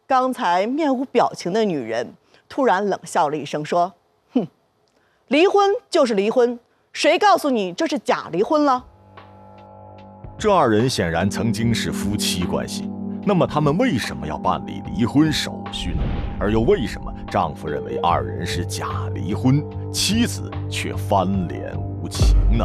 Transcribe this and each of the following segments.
刚才面无表情的女人突然冷笑了一声，说：“哼，离婚就是离婚，谁告诉你这是假离婚了？” 这二人显然曾经是夫妻关系，那么他们为什么要办理离婚手续呢？而又为什么丈夫认为二人是假离婚，妻子却翻脸无情呢？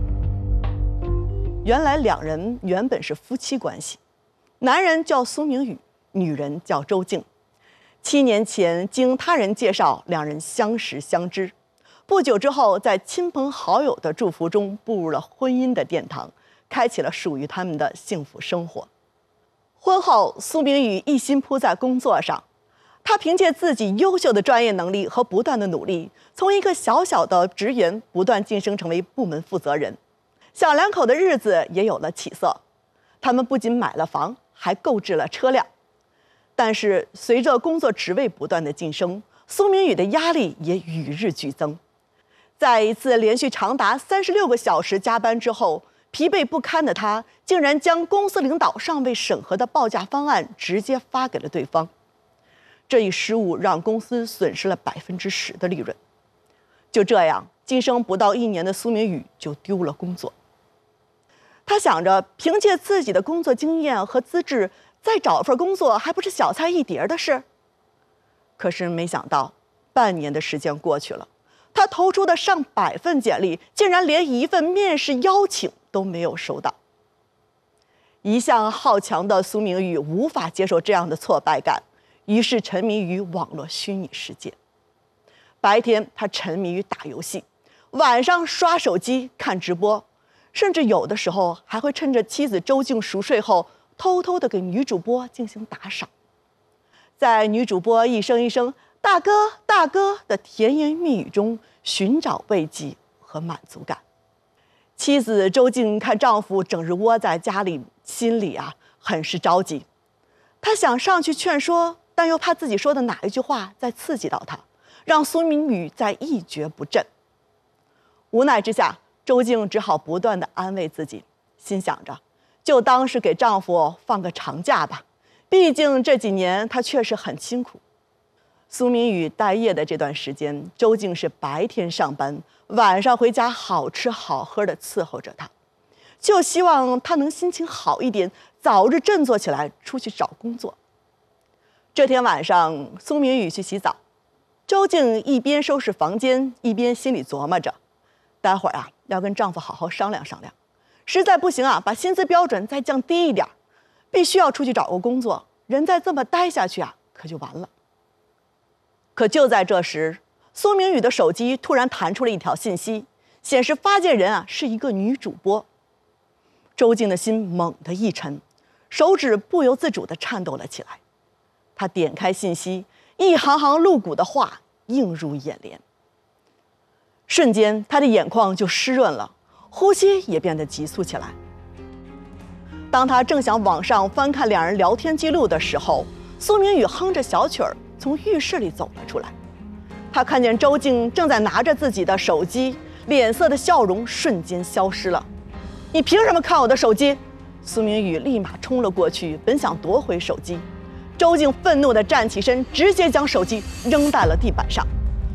原来两人原本是夫妻关系，男人叫苏明宇，女人叫周静。7年前经他人介绍，两人相识相知，不久之后在亲朋好友的祝福中步入了婚姻的殿堂，开启了属于他们的幸福生活。婚后，苏明宇一心扑在工作上，他凭借自己优秀的专业能力和不断的努力，从一个小小的职员不断晋升成为部门负责人。小两口的日子也有了起色，他们不仅买了房，还购置了车辆。但是随着工作职位不断的晋升，苏明宇的压力也与日俱增。在一次连续长达36个小时加班之后，疲惫不堪的他竟然将公司领导尚未审核的报价方案直接发给了对方。这一失误让公司损失了10%的利润。就这样，晋升不到1年的苏明宇就丢了工作。他想着凭借自己的工作经验和资质，再找份工作还不是小菜一碟的事。可是没想到，半年的时间过去了，他投出的上百份简历，竟然连一份面试邀请都没有收到。一向好强的苏明宇无法接受这样的挫败感，于是沉迷于网络虚拟世界。白天他沉迷于打游戏，晚上刷手机看直播，甚至有的时候还会趁着妻子周静熟睡后，偷偷地给女主播进行打赏。在女主播一声一声“大哥大哥”的甜言蜜语中寻找慰藉和满足感。妻子周静看丈夫整日窝在家里，心里很是着急。她想上去劝说，但又怕自己说的哪一句话再刺激到他，让苏明宇再一蹶不振。无奈之下，周静只好不断地安慰自己，心想着就当是给丈夫放个长假吧，毕竟这几年他确实很辛苦。苏明宇待业的这段时间，周静是白天上班，晚上回家好吃好喝的伺候着他，就希望他能心情好一点，早日振作起来，出去找工作。这天晚上，苏明宇去洗澡，周静一边收拾房间，一边心里琢磨着，待会儿要跟丈夫好好商量商量，实在不行把薪资标准再降低一点，必须要出去找个工作，人再这么待下去可就完了。可就在这时，苏明宇的手机突然弹出了一条信息，显示发件人是一个女主播。周静的心猛地一沉，手指不由自主地颤抖了起来。她点开信息，一行行露骨的话映入眼帘。瞬间，她的眼眶就湿润了，呼吸也变得急促起来。当她正想往上翻看两人聊天记录的时候，苏明宇哼着小曲儿从浴室里走了出来。他看见周静正在拿着自己的手机，脸色的笑容瞬间消失了。你凭什么看我的手机？苏明宇立马冲了过去，本想夺回手机。周静愤怒地站起身，直接将手机扔在了地板上，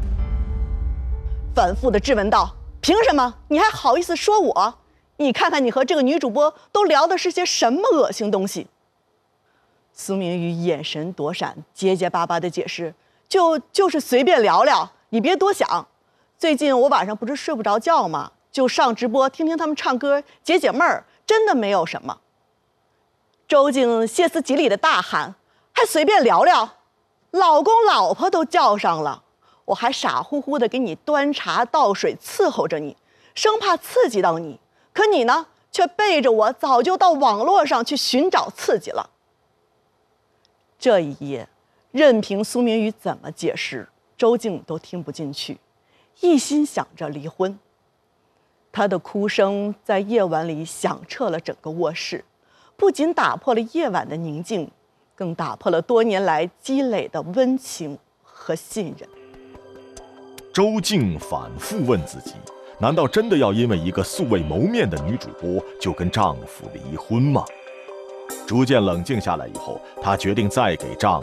反复地质问道：凭什么？你还好意思说我？你看看你和这个女主播都聊的是些什么恶心东西？苏明宇眼神躲闪，结结巴巴地解释：就是随便聊聊，你别多想。最近我晚上不是睡不着觉吗？就上直播听听他们唱歌，解解闷儿，真的没有什么。周静歇斯底里地大喊：还随便聊聊？老公老婆都叫上了，我还傻乎乎地给你端茶倒水伺候着你，生怕刺激到你。可你呢，却背着我早就到网络上去寻找刺激了。这一夜，任凭苏明宇怎么解释，周静都听不进去，一心想着离婚。她的哭声在夜晚里响彻了整个卧室，不仅打破了夜晚的宁静，更打破了多年来积累的温情和信任。 周静反复问自己，难道真的要因为一个素未谋面的女主播就跟丈夫离婚吗？逐渐冷静下来以后，她决定再给丈